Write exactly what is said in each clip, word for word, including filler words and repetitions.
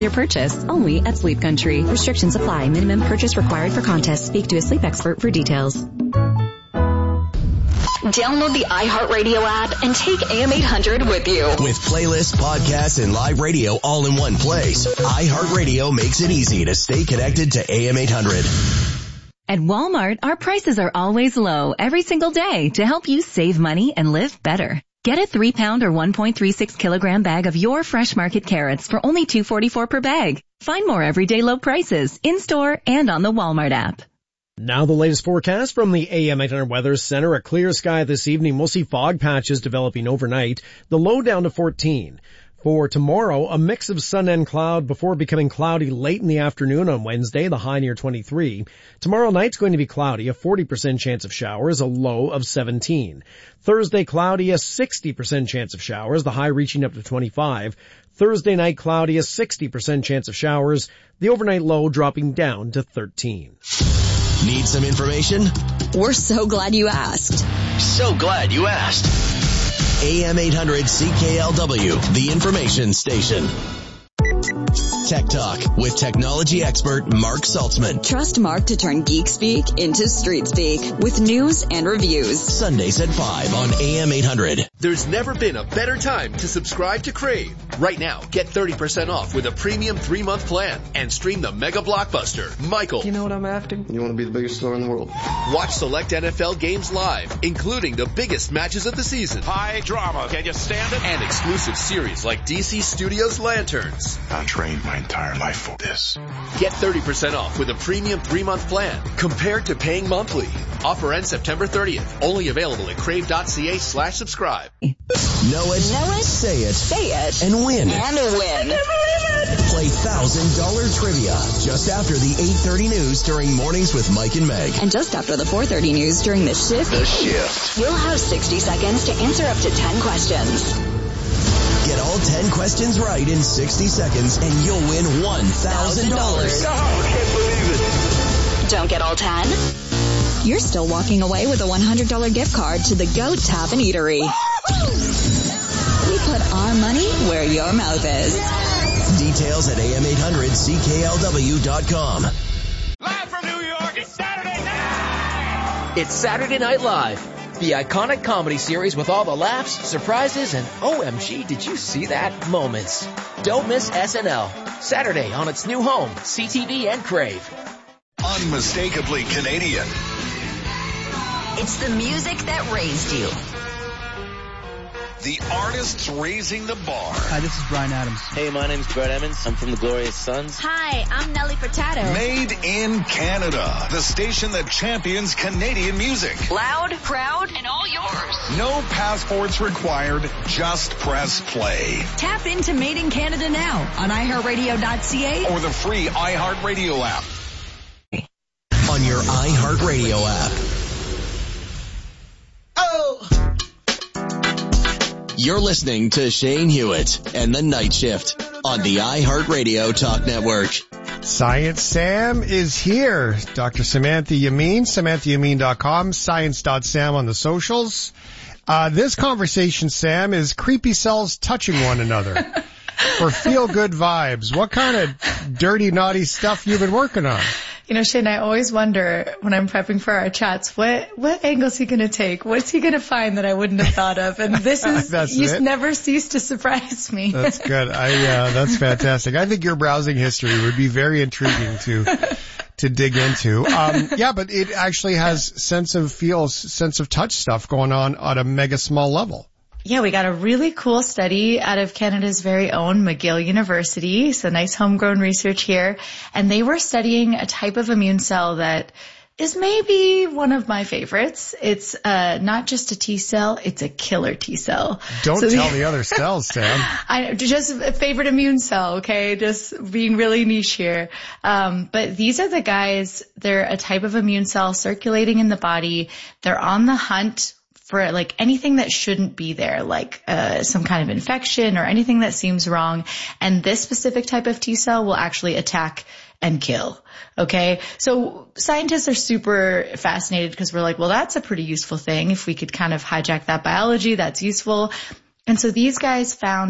your purchase only at Sleep Country. Restrictions apply. Minimum purchase required for contest. Speak to a sleep expert for details. Download the iHeartRadio app and take A M eight hundred with you. With playlists, podcasts, and live radio all in one place, iHeartRadio makes it easy to stay connected to A M eight hundred. At Walmart, our prices are always low every single day to help you save money and live better. Get a three pound or one point three six kilogram bag of your fresh market carrots for only two forty-four per bag. Find more everyday low prices in-store and on the Walmart app. Now the latest forecast from the A M eight hundred Weather Center. A clear sky this evening. We'll see fog patches developing overnight. The low down to fourteen. For tomorrow, a mix of sun and cloud before becoming cloudy late in the afternoon on Wednesday, the high near twenty-three. Tomorrow night's going to be cloudy, a forty percent chance of showers, a low of seventeen. Thursday cloudy, a sixty percent chance of showers, the high reaching up to twenty-five. Thursday night cloudy, a sixty percent chance of showers, the overnight low dropping down to thirteen. Need some information? We're so glad you asked. So glad you asked. A M eight hundred C K L W, the information station. Tech Talk with technology expert Mark Saltzman. Trust Mark to turn geek speak into street speak with news and reviews. Sundays at five on A M eight hundred. There's never been a better time to subscribe to Crave. Right now, get thirty percent off with a premium three-month plan and stream the mega blockbuster, Michael. You know what I'm after? You want to be the biggest star in the world. Watch select N F L games live, including the biggest matches of the season. High drama. Can you stand it? And exclusive series like D C Studios Lanterns. I trained my entire life for this. Get thirty percent off with a premium three-month plan compared to paying monthly. Offer ends September thirtieth. Only available at crave.ca slash subscribe. Know it, know it, say it, say it, and win. And win. Play one thousand dollars trivia just after the eight thirty news during Mornings with Mike and Meg. And just after the four thirty news during The Shift. The Shift. You'll have sixty seconds to answer up to ten questions. Get all ten questions right in sixty seconds and you'll win one thousand dollars. Oh, I can't believe it. Don't get all ten? You're still walking away with a one hundred dollars gift card to the Goat Tap and Eatery. We put our money where your mouth is. Details at A M eight hundred C K L W dot com. Live from New York, it's Saturday night! It's Saturday Night Live, the iconic comedy series with all the laughs, surprises, and O M G, did you see that moments. Don't miss S N L, Saturday on its new home, C T V and Crave. Unmistakably Canadian. It's the music that raised you. The artists raising the bar. Hi, this is Bryan Adams. Hey, my name's Brett Emmons. I'm from the Glorious Sons. Hi, I'm Nelly Furtado. Made in Canada. The station that champions Canadian music. Loud, proud, and all yours. No passports required. Just press play. Tap into Made in Canada now on i heart radio dot c a or the free iHeartRadio app. On your iHeartRadio app. Oh! You're listening to Shane Hewitt and the Night Shift on the iHeartRadio Talk Network. Science Sam is here. Doctor Samantha Yamin, samantha yamin dot com, science dot sam on the socials. Uh, this conversation, Sam, is creepy cells touching one another for feel-good vibes. What kind of dirty, naughty stuff you've been working on? You know, Shane, I always wonder when I'm prepping for our chats, what what angle is he going to take? What's he going to find that I wouldn't have thought of? And this is, you it. never cease to surprise me. That's good. I uh, that's fantastic. I think your browsing history would be very intriguing to to dig into. Um, yeah, but it actually has sense of feels, sense of touch stuff going on at a mega small level. Yeah, we got a really cool study out of Canada's very own McGill University. So nice homegrown research here. And they were studying a type of immune cell that is maybe one of my favorites. It's uh not just a T cell, it's a killer T cell. Don't so tell the, the other cells, Sam. I just a favorite immune cell, okay? Just being really niche here. Um but these are the guys, they're a type of immune cell circulating in the body. They're on the hunt for like anything that shouldn't be there, like uh some kind of infection or anything that seems wrong. And this specific type of T cell will actually attack and kill. Okay. So scientists are super fascinated because we're like, well, that's a pretty useful thing. If we could kind of hijack that biology, that's useful. And so these guys found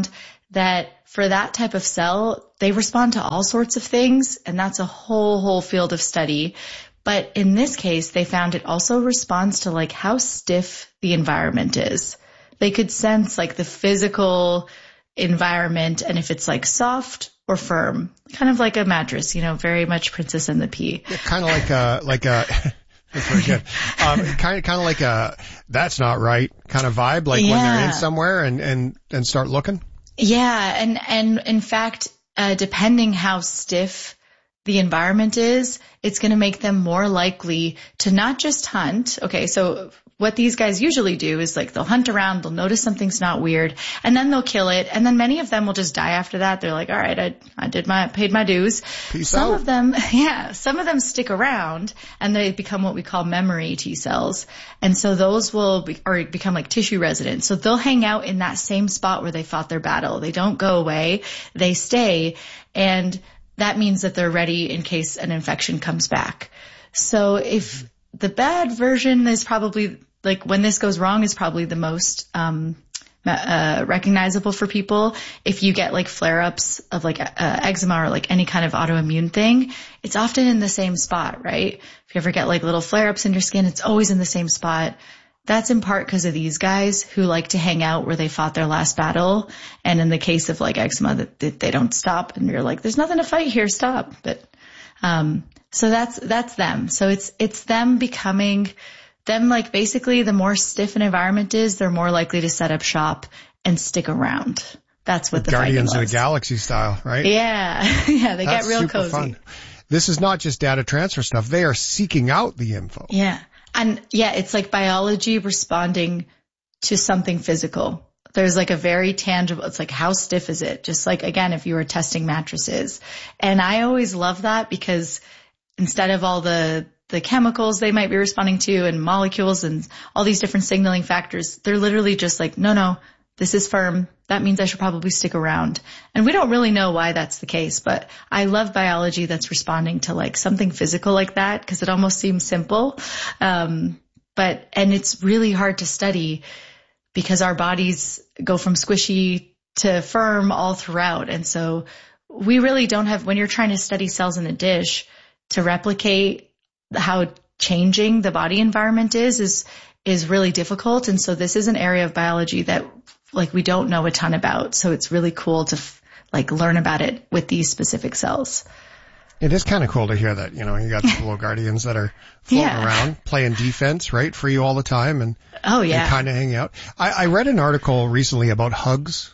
that for that type of cell, they respond to all sorts of things, and that's a whole, whole field of study. But in this case, they found it also responds to like how stiff the environment is. They could sense like the physical environment and if it's like soft or firm, kind of like a mattress, you know, very much Princess and the Pea. Yeah, kind of like a, like a, that's very good. Um, kind of, kind of like a, that's not right kind of vibe, like yeah. when they're in somewhere and, and, and start looking. Yeah. And, and in fact, uh, depending how stiff the environment is, it's going to make them more likely to not just hunt. Okay. So what these guys usually do is like they'll hunt around, they'll notice something's not weird, and then they'll kill it. And then many of them will just die after that. They're like, all right, I, I did my, paid my dues. Peace some out. of them, yeah, some of them stick around and they become what we call memory T cells. And so those will be, or become like tissue resident. So they'll hang out in that same spot where they fought their battle. They don't go away. They stay. And that means that they're ready in case an infection comes back. So if the bad version is probably like when this goes wrong is probably the most um uh recognizable for people. If you get like flare-ups of like uh, eczema or like any kind of autoimmune thing, it's often in the same spot, right? If you ever get like little flare-ups in your skin, it's always in the same spot. That's in part because of these guys who like to hang out where they fought their last battle. And in the case of like eczema, that, that they don't stop and you're like, there's nothing to fight here, stop. But um so that's that's them. So it's it's them becoming them like basically the more stiff an environment is, they're more likely to set up shop and stick around. That's what the, the Guardians of the Galaxy style, right? Yeah. Yeah, they That's get real super cozy. Fun. This is not just data transfer stuff. They are seeking out the info. Yeah. And yeah, it's like biology responding to something physical. There's like a very tangible, it's like how stiff is it? Just like, again, if you were testing mattresses. And I always love that because instead of all the the chemicals they might be responding to and molecules and all these different signaling factors, they're literally just like, no, no, this is firm. That means I should probably stick around. And we don't really know why that's the case, but I love biology that's responding to like something physical like that because it almost seems simple. Um, but, and it's really hard to study because our bodies go from squishy to firm all throughout. And so we really don't have, when you're trying to study cells in a dish to replicate how changing the body environment is, is, is really difficult. And so this is an area of biology that like we don't know a ton about. So it's really cool to f- like learn about it with these specific cells. It is kind of cool to hear that, you know, you got these little guardians that are floating Yeah. around playing defense, right, for you all the time and, Oh yeah. and kind of hanging out. I, I read an article recently about hugs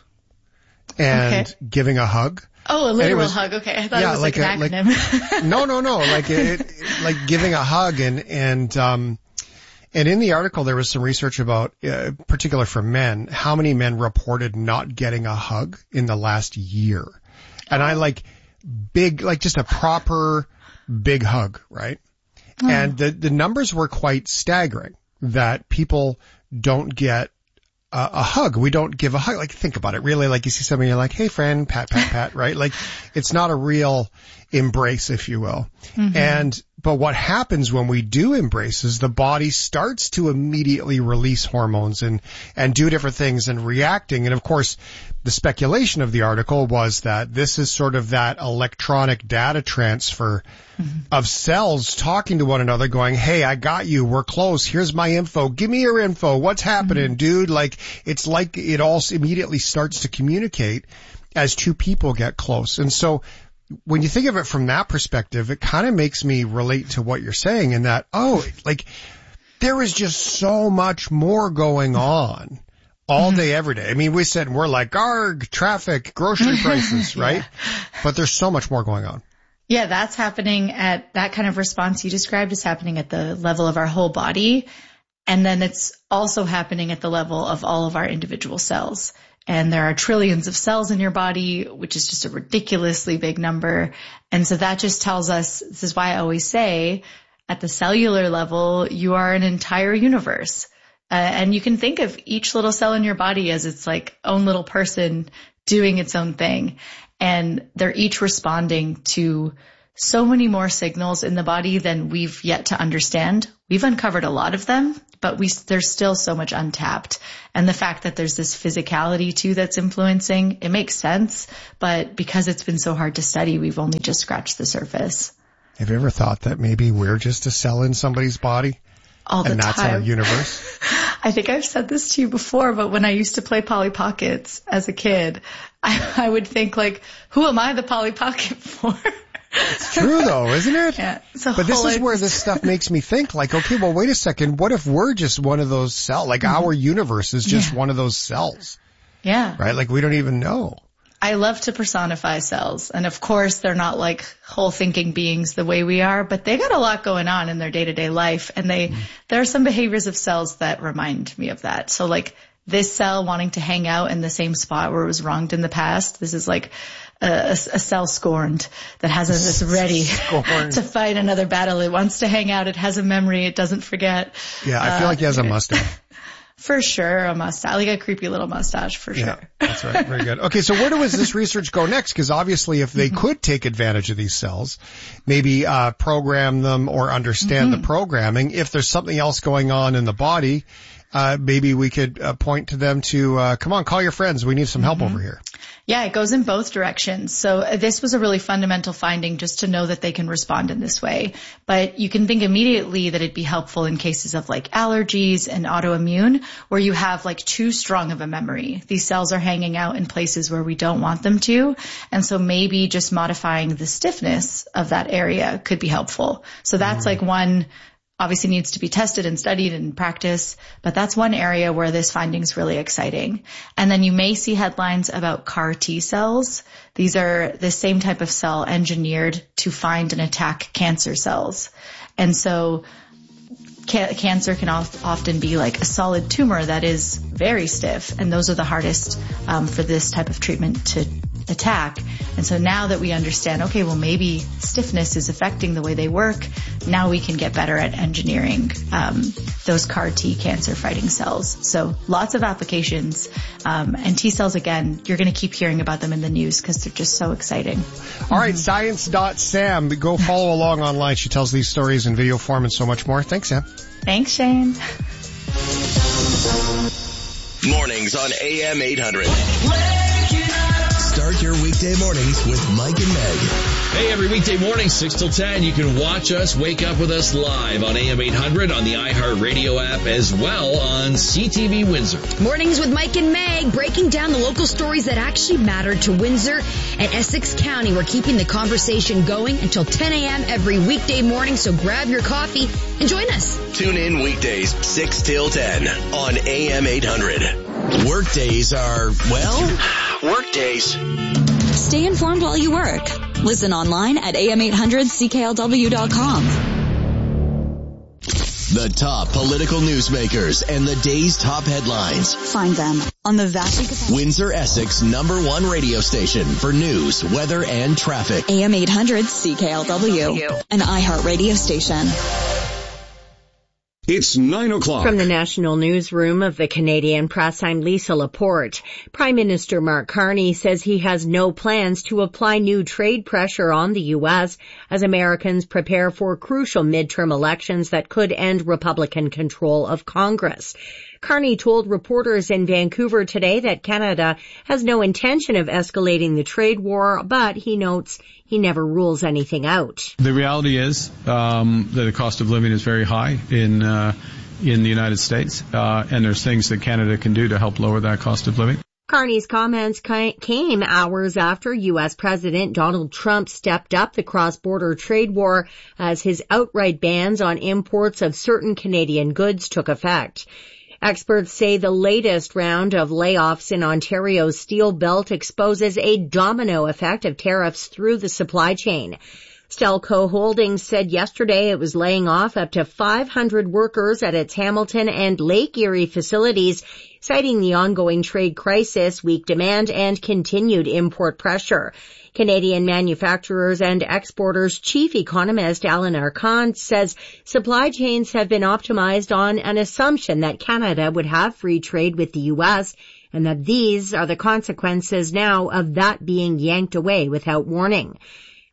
and Okay. giving a hug. Oh, a literal was- hug. Okay. I thought yeah, it was like, like an a- like- acronym. No, no, no, like it, it- like giving a hug and, and, um, and in the article there was some research about, uh, particular for men, how many men reported not getting a hug in the last year. And I like big, like just a proper big hug, right? Oh. And the, the numbers were quite staggering that people don't get a, a hug. We don't give a hug. Like think about it really. Like you see somebody, you're like, hey friend, pat, pat, pat, right? Like it's not a real embrace, if you will. Mm-hmm. And, but what happens when we do embrace is the body starts to immediately release hormones and, and do different things and reacting. And of course, the speculation of the article was that this is sort of that electronic data transfer mm-hmm. of cells talking to one another going, hey, I got you. We're close. Here's my info. Give me your info. What's happening, mm-hmm. dude? Like it's like it all immediately starts to communicate as two people get close. And so when you think of it from that perspective, it kind of makes me relate to what you're saying in that, oh, like there is just so much more going on all day, every day. I mean, we said we're like, arg, traffic, grocery prices, right? Yeah. But there's so much more going on. Yeah, that's happening at that kind of response you described is happening at the level of our whole body. And then it's also happening at the level of all of our individual cells. And there are trillions of cells in your body, which is just a ridiculously big number. And so that just tells us, this is why I always say at the cellular level, you are an entire universe. Uh, and you can think of each little cell in your body as its like own little person doing its own thing. And they're each responding to so many more signals in the body than we've yet to understand. We've uncovered a lot of them, but we, there's still so much untapped. And the fact that there's this physicality too that's influencing, it makes sense. But because it's been so hard to study, we've only just scratched the surface. Have you ever thought that maybe we're just a cell in somebody's body? All the and that's time. Our universe? I think I've said this to you before, but when I used to play Polly Pockets as a kid, I, I would think like, who am I the Polly Pocket for? It's true though, isn't it? Yeah. But this is where this stuff makes me think like, okay, well, wait a second. What if we're just one of those cells? Like mm-hmm. our universe is just yeah. one of those cells. Yeah. Right? Like we don't even know. I love to personify cells. And of course, they're not like whole thinking beings the way we are, but they got a lot going on in their day-to-day life. And they, mm-hmm. there are some behaviors of cells that remind me of that. So like this cell wanting to hang out in the same spot where it was wronged in the past. This is like a, a, a cell scorned that has a, this ready to fight another battle. It wants to hang out. It has a memory. It doesn't forget. Yeah. I feel uh, like he has a mustache. For sure, a mustache, like a creepy little mustache, for sure. Yeah, that's right. Very good. Okay, so where does this research go next? Because obviously if they mm-hmm. could take advantage of these cells, maybe uh program them or understand mm-hmm. the programming, if there's something else going on in the body, uh maybe we could uh, point to them to, uh come on, call your friends. We need some help mm-hmm. over here. Yeah, it goes in both directions. So uh, this was a really fundamental finding just to know that they can respond in this way. But you can think immediately that it'd be helpful in cases of like allergies and autoimmune where you have like too strong of a memory. These cells are hanging out in places where we don't want them to. And so maybe just modifying the stiffness of that area could be helpful. So that's mm-hmm. like one obviously needs to be tested and studied and practiced, but that's one area where this finding is really exciting. And then you may see headlines about C A R T cells. These are the same type of cell engineered to find and attack cancer cells. And so ca- cancer can often be like a solid tumor that is very stiff, and those are the hardest um, for this type of treatment to attack. And so now that we understand, okay, well, maybe stiffness is affecting the way they work, now we can get better at engineering um, those C A R T cancer fighting cells. So lots of applications. Um, and T cells, again, you're going to keep hearing about them in the news because they're just so exciting. All right, science dot sam. Go follow along online. She tells these stories in video form and so much more. Thanks, Sam. Thanks, Shane. Mornings on A M eight hundred. Start your weekday mornings with Mike and Meg. Hey, every weekday morning, six till ten, you can watch us, wake up with us live on A M eight hundred on the iHeartRadio app, as well on C T V Windsor. Mornings with Mike and Meg, breaking down the local stories that actually matter to Windsor and Essex County. We're keeping the conversation going until ten a.m. every weekday morning, so grab your coffee and join us. Tune in weekdays, six till ten on A M eight hundred. Workdays are, well, workdays. Stay informed while you work. Listen online at A M eight hundred C K L W dot com. The top political newsmakers and the day's top headlines. Find them on the vastly Windsor, Essex number one radio station for news, weather, and traffic. A M eight hundred C K L W, an iHeart radio station. It's nine o'clock. From the National Newsroom of the Canadian Press, I'm Lisa Laporte. Prime Minister Mark Carney says he has no plans to apply new trade pressure on the U S as Americans prepare for crucial midterm elections that could end Republican control of Congress. Carney told reporters in Vancouver today that Canada has no intention of escalating the trade war, but he notes he never rules anything out. The reality is um, that the cost of living is very high in uh, in the United States, uh, and there's things that Canada can do to help lower that cost of living. Carney's comments came hours after U S President Donald Trump stepped up the cross-border trade war as his outright bans on imports of certain Canadian goods took effect. Experts say the latest round of layoffs in Ontario's steel belt exposes a domino effect of tariffs through the supply chain. Stelco Holdings said yesterday it was laying off up to five hundred workers at its Hamilton and Lake Erie facilities, citing the ongoing trade crisis, weak demand, and continued import pressure. Canadian Manufacturers and Exporters chief economist Alan Arcand says supply chains have been optimized on an assumption that Canada would have free trade with the U S, and that these are the consequences now of that being yanked away without warning.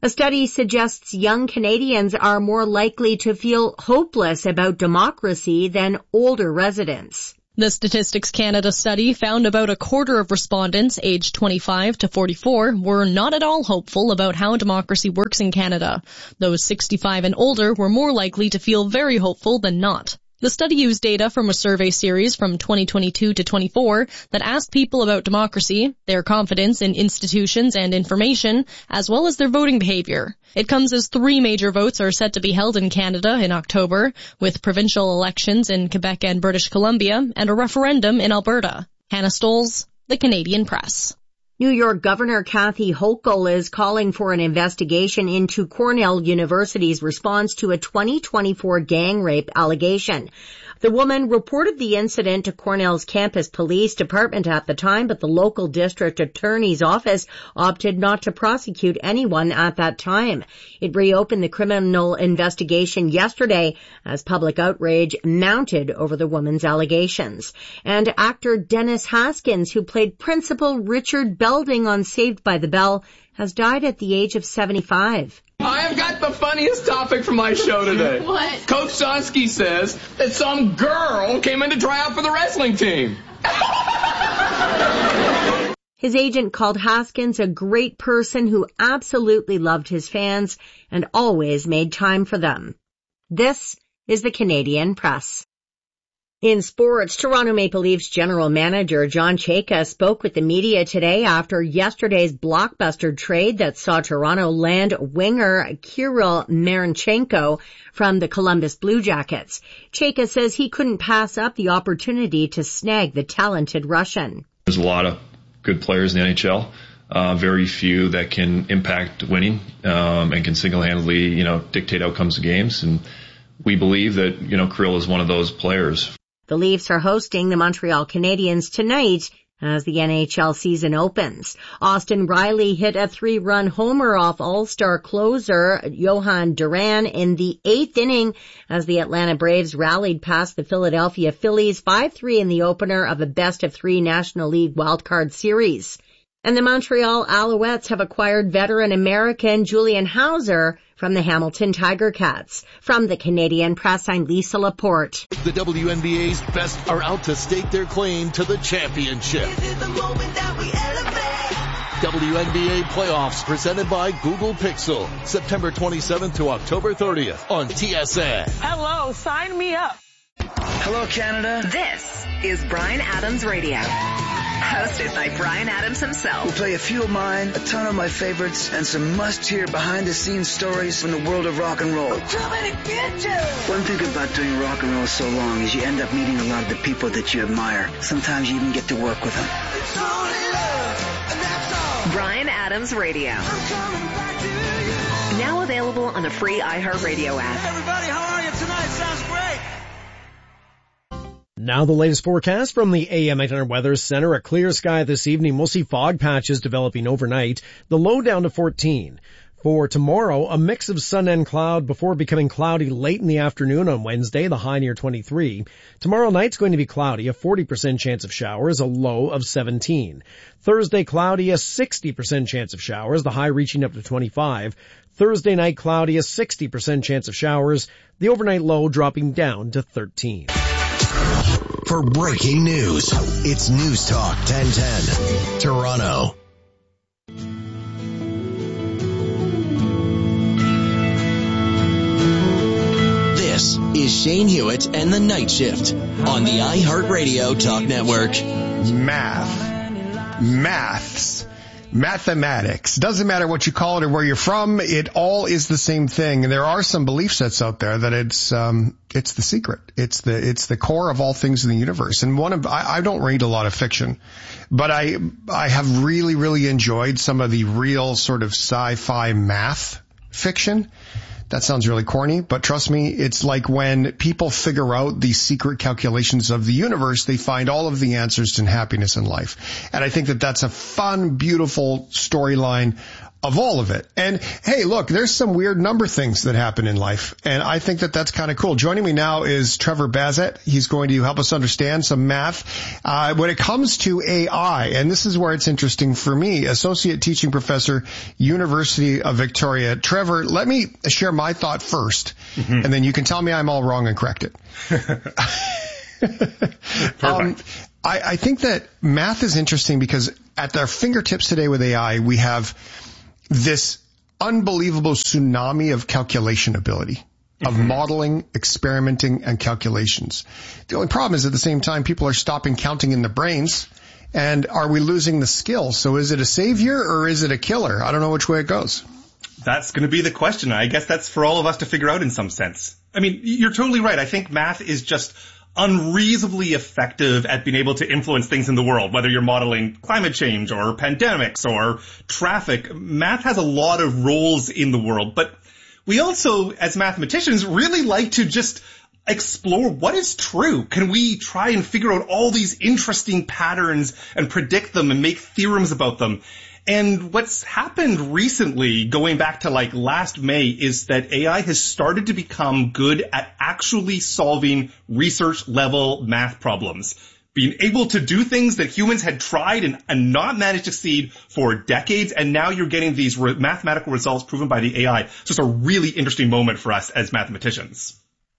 A study suggests young Canadians are more likely to feel hopeless about democracy than older residents. The Statistics Canada study found about a quarter of respondents aged twenty-five to forty-four were not at all hopeful about how democracy works in Canada. Those sixty-five and older were more likely to feel very hopeful than not. The study used data from a survey series from twenty twenty-two to twenty-four that asked people about democracy, their confidence in institutions and information, as well as their voting behavior. It comes as three major votes are set to be held in Canada in October, with provincial elections in Quebec and British Columbia, and a referendum in Alberta. Hannah Stolz, The Canadian Press. New York Governor Kathy Hochul is calling for an investigation into Cornell University's response to a twenty twenty-four gang rape allegation. The woman reported the incident to Cornell's campus police department at the time, but the local district attorney's office opted not to prosecute anyone at that time. It reopened the criminal investigation yesterday as public outrage mounted over the woman's allegations. And actor Dennis Haskins, who played Principal Richard Belding on Saved by the Bell, has died at the age of seventy-five. I have got the funniest topic for my show today. What? Coach Sonsky says that some girl came in to try out for the wrestling team. His agent called Haskins a great person who absolutely loved his fans and always made time for them. This is the Canadian Press. In sports, Toronto Maple Leafs general manager John Chayka spoke with the media today after yesterday's blockbuster trade that saw Toronto land winger Kirill Marinchenko from the Columbus Blue Jackets. Chayka says he couldn't pass up the opportunity to snag the talented Russian. There's a lot of good players in the N H L. Uh, very few that can impact winning um, and can single-handedly, you know, dictate outcomes of games. And we believe that, you know, Kirill is one of those players. The Leafs are hosting the Montreal Canadiens tonight as the N H L season opens. Austin Riley hit a three-run homer off All-Star closer Johan Duran in the eighth inning as the Atlanta Braves rallied past the Philadelphia Phillies five three in the opener of a best-of-three National League wildcard series. And the Montreal Alouettes have acquired veteran American Julian Hauser from the Hamilton Tiger Cats. From the Canadian Press, I'm Lisa Laporte. The W N B A's best are out to stake their claim to the championship. This is the moment that we elevate. W N B A playoffs presented by Google Pixel. September twenty-seventh to October thirtieth on T S N. Hello, sign me up. Hello, Canada. This is Bryan Adams Radio. Hosted by Bryan Adams himself. We'll play a few of mine, a ton of my favorites, and some must-hear behind-the-scenes stories from the world of rock and roll. I'm coming to get you! One thing about doing rock and roll so long is you end up meeting a lot of the people that you admire. Sometimes you even get to work with them. It's only love, and that's all. Bryan Adams Radio. I'm coming back to you. Now available on the free iHeartRadio app. Hey everybody, how are you tonight? Sounds great. Now the latest forecast from the A M eight hundred Weather Center. A clear sky this evening. We'll see fog patches developing overnight. The low down to fourteen. For tomorrow, a mix of sun and cloud before becoming cloudy late in the afternoon on Wednesday, the high near twenty-three. Tomorrow night's going to be cloudy, a forty percent chance of showers, a low of seventeen. Thursday cloudy, a sixty percent chance of showers, the high reaching up to twenty-five. Thursday night cloudy, a sixty percent chance of showers, the overnight low dropping down to thirteen. For breaking news, it's News Talk ten ten, Toronto. This is Shane Hewitt and the Night Shift on the iHeartRadio Talk Network. Math. Maths. Mathematics. Doesn't matter what you call it or where you're from, it all is the same thing. And there are some belief sets out there that it's um it's the secret. It's the it's the core of all things in the universe. And one of I, I don't read a lot of fiction, but I I have really, really enjoyed some of the real sort of sci-fi math fiction. That sounds really corny, but trust me, it's like when people figure out the secret calculations of the universe, they find all of the answers to happiness in life. And I think that that's a fun, beautiful storyline of all of it. And hey, look, there's some weird number things that happen in life. And I think that that's kind of cool. Joining me now is Trevor Bazet. He's going to help us understand some math. Uh, when it comes to A I, and this is where it's interesting for me, Associate Teaching Professor, University of Victoria. Trevor, let me share my thought first, mm-hmm. and then you can tell me I'm all wrong and correct it. Perfect. Um, I, I think that math is interesting because at our fingertips today with A I, we have this unbelievable tsunami of calculation ability, of mm-hmm. modeling, experimenting, and calculations. The only problem is at the same time, people are stopping counting in the brains. And are we losing the skill? So is it a savior or is it a killer? I don't know which way it goes. That's going to be the question. I guess that's for all of us to figure out in some sense. I mean, you're totally right. I think math is just unreasonably effective at being able to influence things in the world, whether you're modeling climate change or pandemics or traffic. Math has a lot of roles in the world, but we also, as mathematicians, really like to just explore what is true. Can we try and figure out all these interesting patterns and predict them and make theorems about them? And what's happened recently, going back to like last May, is that A I has started to become good at actually solving research level math problems. Being able to do things that humans had tried and, and not managed to succeed for decades, and now you're getting these re- mathematical results proven by the A I. So it's a really interesting moment for us as mathematicians.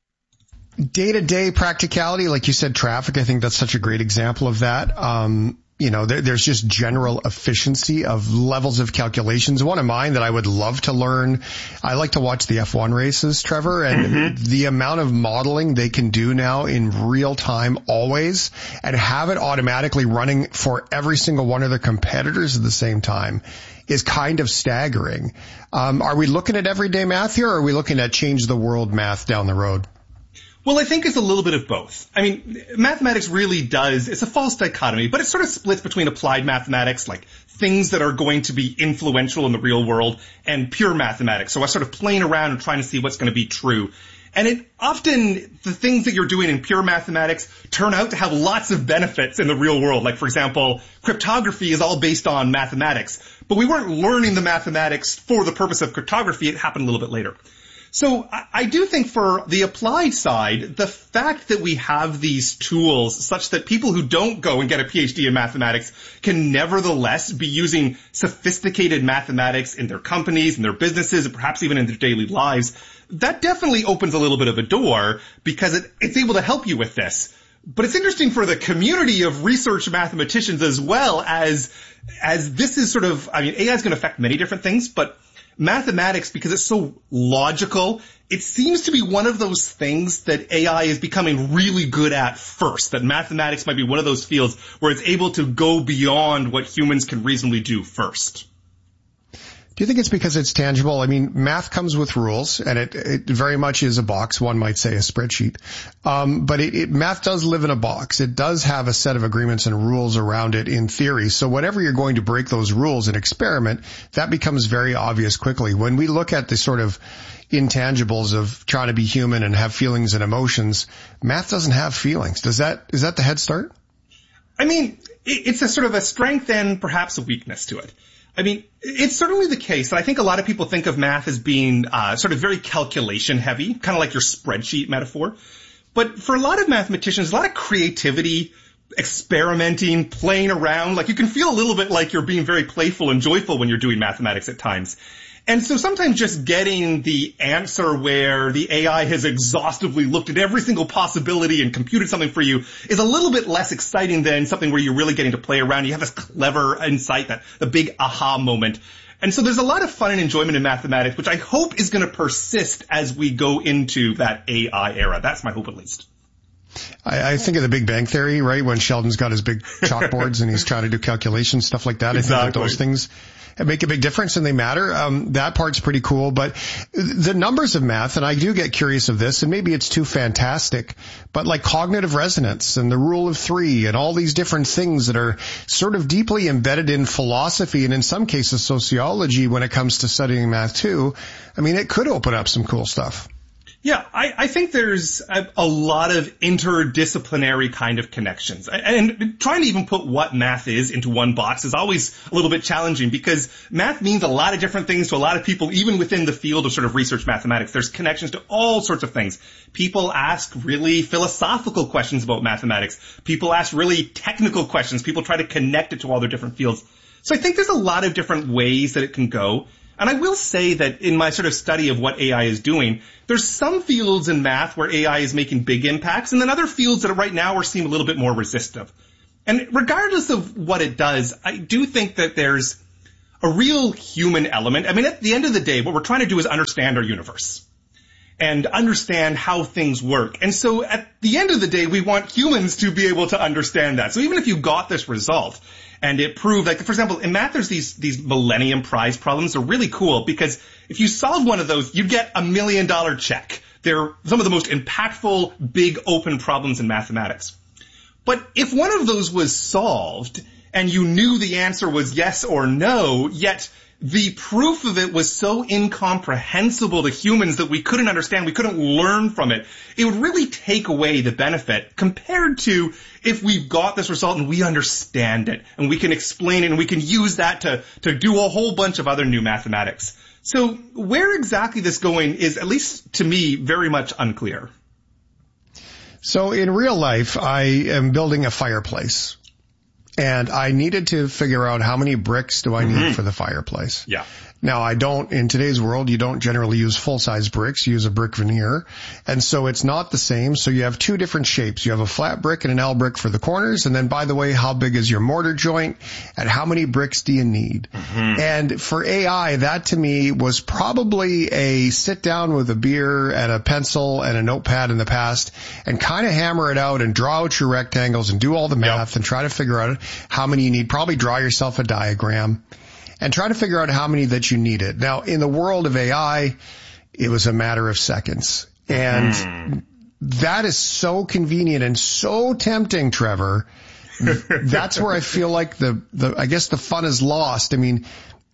Day-to-day practicality, like you said, traffic, I think that's such a great example of that. Um, you know, there, there's just general efficiency of levels of calculations. One of mine that I would love to learn, I like to watch the F one races, Trevor, and mm-hmm. the amount of modeling they can do now in real time always and have it automatically running for every single one of their competitors at the same time is kind of staggering. Um, are we looking at everyday math here, or are we looking at change the world math down the road? Well, I think it's a little bit of both. I mean, mathematics really does, it's a false dichotomy, but it sort of splits between applied mathematics, like things that are going to be influential in the real world, and pure mathematics. So I sort of playing around and trying to see what's going to be true. And it often, the things that you're doing in pure mathematics turn out to have lots of benefits in the real world. Like, for example, cryptography is all based on mathematics, but we weren't learning the mathematics for the purpose of cryptography. It happened a little bit later. So I do think for the applied side, the fact that we have these tools such that people who don't go and get a P H D in mathematics can nevertheless be using sophisticated mathematics in their companies, in their businesses, and perhaps even in their daily lives, that definitely opens a little bit of a door because it, it's able to help you with this. But it's interesting for the community of research mathematicians as well, as, as this is sort of, I mean, A I is going to affect many different things, but mathematics, because it's so logical, it seems to be one of those things that A I is becoming really good at first, that mathematics might be one of those fields where it's able to go beyond what humans can reasonably do first. Do you think it's because it's tangible? I mean, math comes with rules, and it, it very much is a box. One might say a spreadsheet. Um, but it, it, math does live in a box. It does have a set of agreements and rules around it in theory. So whenever you're going to break those rules and experiment, that becomes very obvious quickly. When we look at the sort of intangibles of trying to be human and have feelings and emotions, math doesn't have feelings. Does that, is that the head start? I mean, it's a sort of a strength and perhaps a weakness to it. I mean, it's certainly the case that I think a lot of people think of math as being uh, sort of very calculation heavy, kind of like your spreadsheet metaphor. But for a lot of mathematicians, a lot of creativity, experimenting, playing around. Like you can feel a little bit like you're being very playful and joyful when you're doing mathematics at times. And so sometimes just getting the answer where the A I has exhaustively looked at every single possibility and computed something for you is a little bit less exciting than something where you're really getting to play around. You have this clever insight, that the big aha moment. And so there's a lot of fun and enjoyment in mathematics, which I hope is going to persist as we go into that A I era. That's my hope, at least. I, I think of the Big Bang Theory, right? When Sheldon's got his big chalkboards and he's trying to do calculations, stuff like that. Exactly. I think that those things make a big difference and they matter. Um, that part's pretty cool, but the numbers of math, and I do get curious of this, and maybe it's too fantastic, but like cognitive resonance and the rule of three and all these different things that are sort of deeply embedded in philosophy and in some cases sociology when it comes to studying math too. I mean, it could open up some cool stuff. Yeah, I, I think there's a, a lot of interdisciplinary kind of connections. And trying to even put what math is into one box is always a little bit challenging because math means a lot of different things to a lot of people, even within the field of sort of research mathematics. There's connections to all sorts of things. People ask really philosophical questions about mathematics. People ask really technical questions. People try to connect it to all their different fields. So I think there's a lot of different ways that it can go. And I will say that in my sort of study of what A I is doing, there's some fields in math where A I is making big impacts, and then other fields that right now are seem a little bit more resistive. And regardless of what it does, I do think that there's a real human element. I mean, at the end of the day, what we're trying to do is understand our universe and understand how things work. And so at the end of the day, we want humans to be able to understand that. So even if you got this result, and it proved, like, for example, in math, there's these, these Millennium Prize problems. They're really cool because if you solve one of those, you get a million dollar check. They're some of the most impactful, big, open problems in mathematics. But if one of those was solved and you knew the answer was yes or no, yet the proof of it was so incomprehensible to humans that we couldn't understand, we couldn't learn from it, it would really take away the benefit compared to if we've got this result and we understand it and we can explain it and we can use that to, to do a whole bunch of other new mathematics. So where exactly this is going is, at least to me, very much unclear. So in real life, I am building a fireplace. And I needed to figure out how many bricks do I need mm-hmm. for the fireplace. Yeah. Now, I don't, in today's world, you don't generally use full-size bricks. You use a brick veneer. And so it's not the same. So you have two different shapes. You have a flat brick and an L brick for the corners. And then, by the way, how big is your mortar joint? And how many bricks do you need? Mm-hmm. And for A I, that to me was probably a sit down with a beer and a pencil and a notepad in the past and kind of hammer it out and draw out your rectangles and do all the math yep. and try to figure out how many you need. Probably draw yourself a diagram. And try to figure out how many that you needed. Now, in the world of A I, it was a matter of seconds. And mm. that is so convenient and so tempting, Trevor. That's where I feel like the, the, I guess the fun is lost. I mean,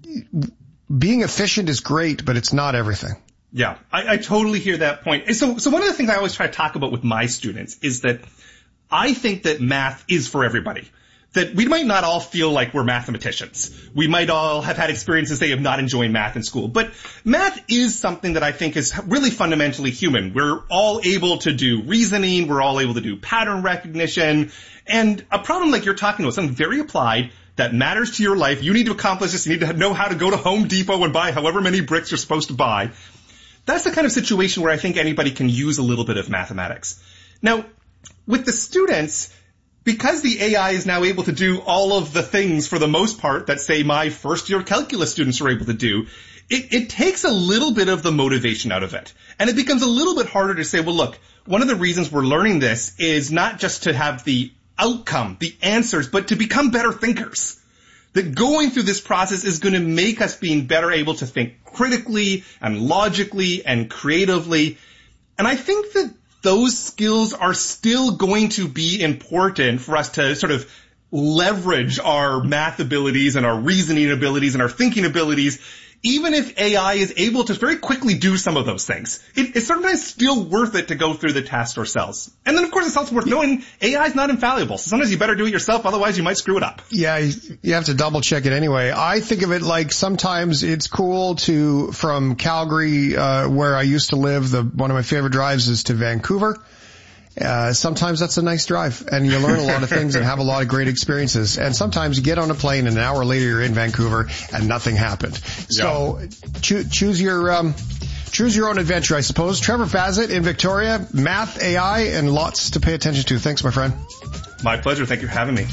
being efficient is great, but it's not everything. Yeah, I, I totally hear that point. So, so one of the things I always try to talk about with my students is that I think that math is for everybody. That we might not all feel like we're mathematicians. We might all have had experiences, say, of not enjoying math in school. But math is something that I think is really fundamentally human. We're all able to do reasoning. We're all able to do pattern recognition. And a problem like you're talking about, something very applied that matters to your life. You need to accomplish this. You need to know how to go to Home Depot and buy however many bricks you're supposed to buy. That's the kind of situation where I think anybody can use a little bit of mathematics. Now, with the students, because the A I is now able to do all of the things for the most part that, say, my first year calculus students are able to do, it, it takes a little bit of the motivation out of it. And it becomes a little bit harder to say, well, look, one of the reasons we're learning this is not just to have the outcome, the answers, but to become better thinkers. That going through this process is going to make us being better able to think critically and logically and creatively. And I think that those skills are still going to be important for us to sort of leverage our math abilities and our reasoning abilities and our thinking abilities, even if A I is able to very quickly do some of those things. It, it's sometimes still worth it to go through the test ourselves. And then, of course, it's also worth knowing A I is not infallible. So sometimes you better do it yourself, otherwise you might screw it up. Yeah, you have to double check it anyway. I think of it like sometimes it's cool to, from Calgary, uh, where I used to live, the one of my favorite drives is to Vancouver. Uh, sometimes that's a nice drive, and you learn a lot of things and have a lot of great experiences. And sometimes you get on a plane and an hour later you're in Vancouver and nothing happened. So yeah. cho- choose your, um, choose your own adventure, I suppose. Trevor Fazit in Victoria, math, A I, and lots to pay attention to. Thanks, my friend. My pleasure. Thank you for having me.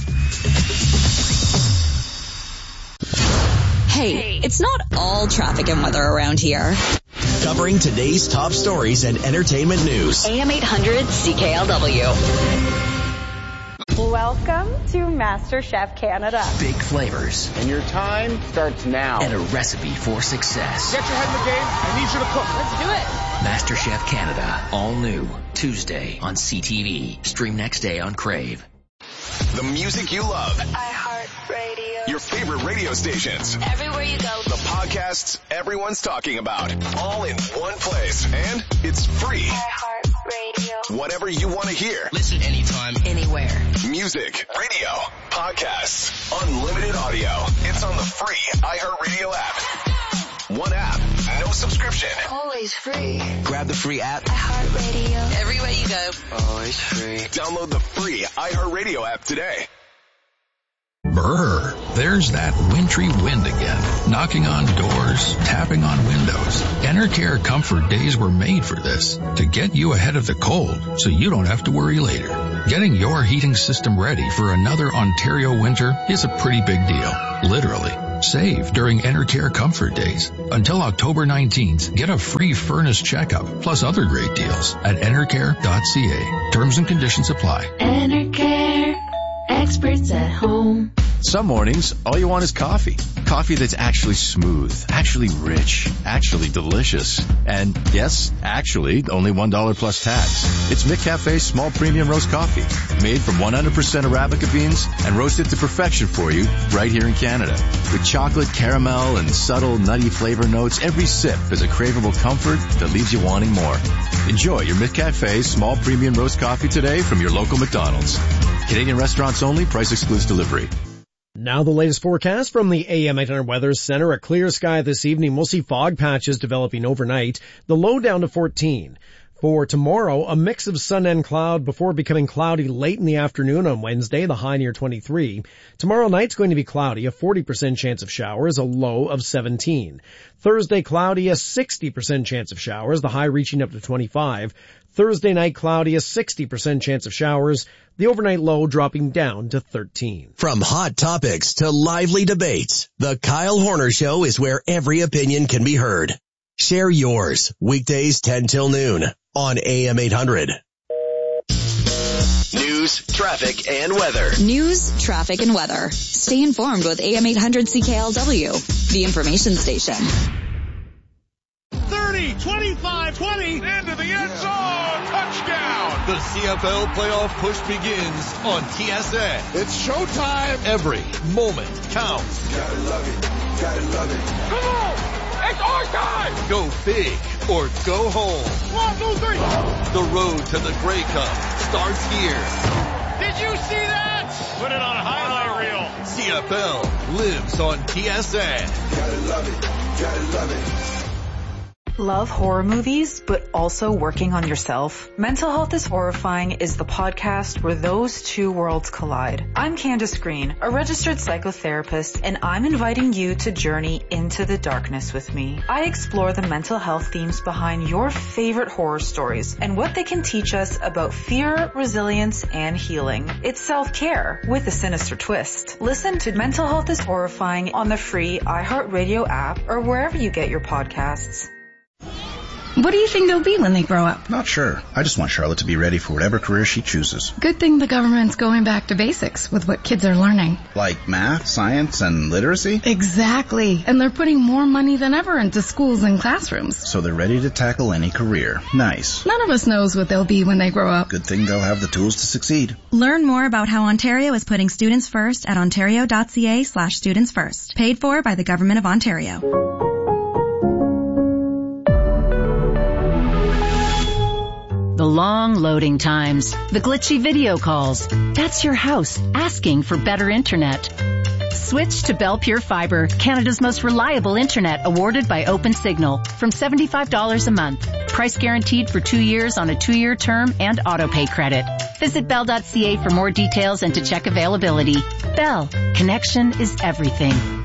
Hey, it's not all traffic and weather around here. Covering today's top stories and entertainment news. A M eight hundred C K L W. Welcome to MasterChef Canada. Big flavors. And your time starts now. And a recipe for success. Get your head in the game. I need you to cook. Let's do it. MasterChef Canada. All new. Tuesday on C T V. Stream next day on Crave. The music you love. iHeartRadio. Your favorite radio stations. Everywhere you go. The podcasts everyone's talking about. All in one place. And it's free. iHeartRadio. Whatever you want to hear. Listen anytime, anywhere. Music, radio, podcasts, unlimited audio. It's on the free iHeartRadio app. One app, no subscription. Always free. Grab the free app. iHeartRadio. Everywhere you go. Always free. Download the free iHeartRadio app today. Brr, there's that wintry wind again, knocking on doors, tapping on windows. Enercare Comfort Days were made for this, to get you ahead of the cold so you don't have to worry later. Getting your heating system ready for another Ontario winter is a pretty big deal, literally. Save during Enercare Comfort Days. Until October nineteenth, get a free furnace checkup, plus other great deals at enercare dot c a. Terms and conditions apply. Enercare. Experts at home. Some mornings, all you want is coffee. Coffee that's actually smooth, actually rich, actually delicious. And yes, actually, only one dollar plus tax. It's McCafe's small premium roast coffee, made from one hundred percent Arabica beans and roasted to perfection for you right here in Canada. With chocolate, caramel, and subtle nutty flavor notes, every sip is a craveable comfort that leaves you wanting more. Enjoy your McCafe small premium roast coffee today from your local McDonald's. Canadian restaurants only, price excludes delivery. Now the latest forecast from the A M eight hundred Weather Center. A clear sky this evening. We'll see fog patches developing overnight. The low down to fourteen. For tomorrow, a mix of sun and cloud before becoming cloudy late in the afternoon on Wednesday, the high near twenty-three. Tomorrow night's going to be cloudy, a forty percent chance of showers, a low of seventeen. Thursday cloudy, a sixty percent chance of showers, the high reaching up to twenty-five. Thursday night cloudy, a sixty percent chance of showers, the overnight low dropping down to thirteen. From hot topics to lively debates, the Kyle Horner Show is where every opinion can be heard. Share yours, weekdays ten till noon on A M eight hundred. News, traffic, and weather. News, traffic, and weather. Stay informed with A M eight hundred C K L W, the information station. thirty, twenty-five, twenty, into the end zone, touchdown! The C F L playoff push begins on T S N. It's showtime. Every moment counts. Gotta love it, gotta love it. Come on! It's our time! Go big or go home. One, two, three. The road to the Grey Cup starts here. Did you see that? Put it on a highlight reel. C F L lives on T S N. Gotta love it, gotta love it. Love horror movies, but also working on yourself? Mental Health is Horrifying is the podcast where those two worlds collide. I'm Candace Green, a registered psychotherapist, and I'm inviting you to journey into the darkness with me. I explore the mental health themes behind your favorite horror stories and what they can teach us about fear, resilience, and healing. It's self-care with a sinister twist. Listen to Mental Health is Horrifying on the free iHeartRadio app or wherever you get your podcasts. What do you think they'll be when they grow up? Not sure. I just want Charlotte to be ready for whatever career she chooses. Good thing the government's going back to basics with what kids are learning. Like math, science, and literacy? Exactly. And they're putting more money than ever into schools and classrooms. So they're ready to tackle any career. Nice. None of us knows what they'll be when they grow up. Good thing they'll have the tools to succeed. Learn more about how Ontario is putting students first at ontario.ca slash students first. Paid for by the Government of Ontario. The long loading times, the glitchy video calls. That's your house asking for better internet. Switch to Bell Pure Fiber, Canada's most reliable internet, awarded by OpenSignal, from seventy-five dollars a month. Price guaranteed for two years on a two-year term and auto-pay credit. Visit bell dot c a for more details and to check availability. Bell, connection is everything.